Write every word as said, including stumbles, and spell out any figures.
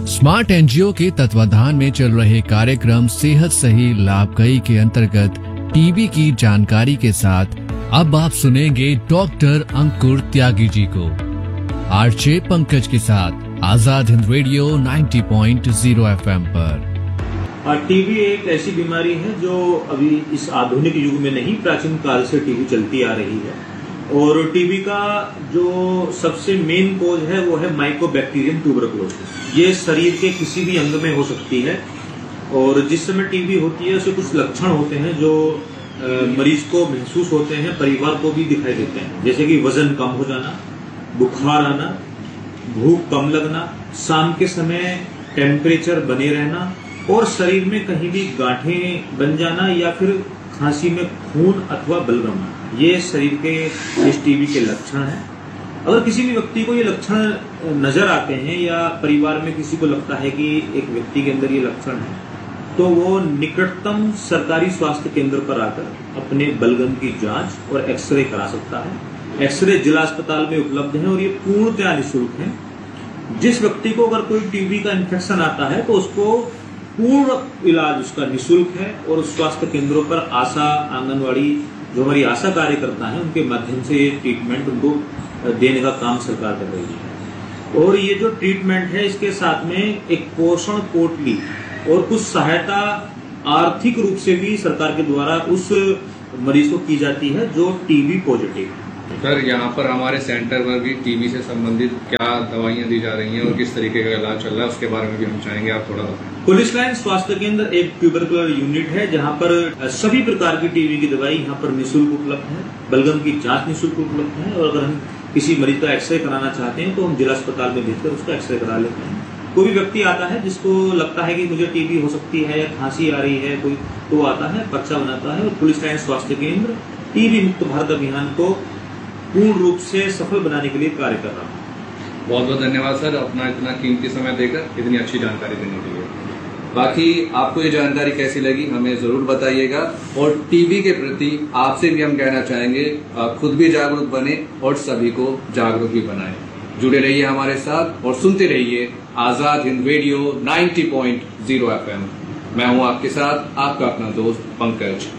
Smart NGO के तत्वाधान में चल रहे कार्यक्रम सेहत सही लाभकई के अंतर्गत टीबी की जानकारी के साथ अब आप सुनेंगे डॉक्टर अंकुर त्यागी जी को आरजे पंकज के साथ आजाद हिंद रेडियो नब्बे पॉइंट शून्य एफएम पर। टीबी एक ऐसी बीमारी है जो अभी इस आधुनिक युग में नहीं, प्राचीन काल से टीबी चलती आ रही है। और टीबी का जो सबसे मेन कोज है वो है माइकोबैक्टीरियम ट्यूबरकुलोसिस। ये शरीर के किसी भी अंग में हो सकती है और जिस समय टीबी होती है उसके कुछ लक्षण होते हैं जो मरीज को महसूस होते हैं, परिवार को भी दिखाई देते हैं, जैसे कि वजन कम हो जाना, बुखार आना, भूख कम लगना, शाम के समय टेम्परेचर बने रहना और शरीर में कहीं भी गांठें बन जाना या फिर खांसी में खून अथवा बलगम। ये शरीर के इस टीबी के लक्षण हैं। अगर किसी भी व्यक्ति को ये लक्षण नजर आते हैं या परिवार में किसी को लगता है कि एक व्यक्ति के अंदर ये लक्षण है, तो वो निकटतम सरकारी स्वास्थ्य केंद्र पर आकर अपने बलगम की जांच और एक्सरे करा सकता है। एक्सरे जिला अस्पताल में उपलब्ध है और ये पूर्णतया निःशुल्क है। जिस व्यक्ति को अगर कोई टीबी का इन्फेक्शन आता है तो उसको पूर्ण इलाज उसका निःशुल्क है और स्वास्थ्य केंद्रों पर आशा, आंगनवाड़ी, जो हमारी आशा कार्यकर्ता है, उनके माध्यम से ये ट्रीटमेंट उनको देने का काम सरकार कर रही है। और ये जो ट्रीटमेंट है इसके साथ में एक पोषण पोटली और कुछ सहायता आर्थिक रूप से भी सरकार के द्वारा उस मरीज को की जाती है जो टीबी पॉजिटिव है। सर, यहाँ पर हमारे सेंटर पर भी टीबी से संबंधित क्या दवाइयाँ दी जा रही हैं और किस तरीके का इलाज चल रहा है, उसके बारे में भी हम चाहेंगे आप थोड़ा बताएं। पुलिस लाइन स्वास्थ्य केंद्र एक ट्यूबरकुलर यूनिट है जहाँ पर सभी प्रकार की टीबी की दवाई यहाँ पर निःशुल्क उपलब्ध है। बलगम की जांच निःशुल्क उपलब्ध है और अगर हम किसी मरीज का एक्सरे कराना चाहते हैं तो हम जिला अस्पताल में भेजकर उसका एक्सरे करा लेते हैं। कोई भी व्यक्ति आता है जिसको लगता है कि मुझे टीबी हो सकती है या खांसी आ रही है कोई, तो आता है, पर्चा बनाता है और पुलिस लाइन स्वास्थ्य केंद्र टीबी मुक्त भारत अभियान को पूर्ण रूप से सफल बनाने के लिए कार्य कर रहा है। बहुत बहुत धन्यवाद सर, अपना इतना कीमती समय देकर इतनी अच्छी जानकारी देने के लिए। बाकी आपको ये जानकारी कैसी लगी हमें जरूर बताइएगा और टीबी के प्रति आपसे भी हम कहना चाहेंगे, आप खुद भी जागरूक बने और सभी को जागरूक भी बनाएं। जुड़े रहिए हमारे साथ और सुनते रहिए आजाद हिंद रेडियो नब्बे पॉइंट शून्य एफएम। मैं हूं आपके साथ आपका अपना दोस्त पंकज।